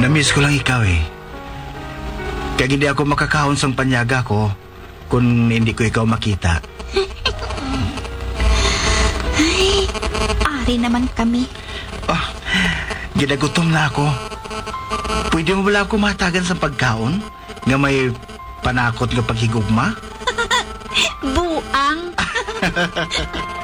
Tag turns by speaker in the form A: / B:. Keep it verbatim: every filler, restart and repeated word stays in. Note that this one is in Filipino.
A: Namiss ko lang ikaw eh. Kaya hindi ako makakahon sa panyaga ko kung hindi ko ikaw makita.
B: Ay, ari naman kami.
A: Oh, ginagutom na ako. Pwede mo wala ako matagan sa pagkaon? Nga may panakot nga paghigugma?
B: Buang.